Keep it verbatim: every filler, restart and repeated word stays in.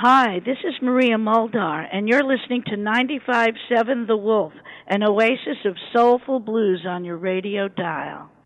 Hi, this is Maria Muldar, and you're listening to ninety-five point seven The Wolf, an oasis of soulful blues on your radio dial.